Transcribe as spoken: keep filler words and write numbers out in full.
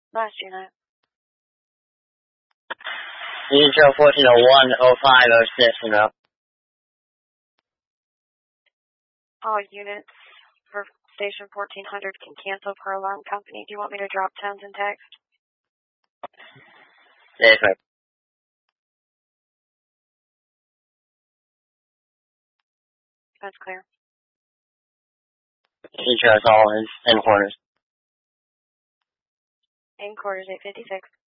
Last unit. Zero fourteen oh one oh five oh six and up. All units for station fourteen hundred can cancel per alarm company. Do you want me to drop tones and text? Yes, ma'am. That's clear. He chose all his in quarters. In quarters, eight fifty-six.